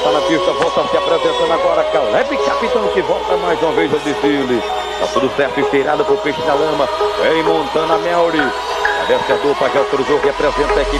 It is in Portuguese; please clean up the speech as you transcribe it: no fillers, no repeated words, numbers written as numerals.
está na pista, volta se apresentando agora. Caleb Capitão que volta mais uma vez ao desfile. Tá tudo certo, esteirado pro peixe na lama. Vem montando a Melry. A descedor, Pajé autorizou, representa a equipe.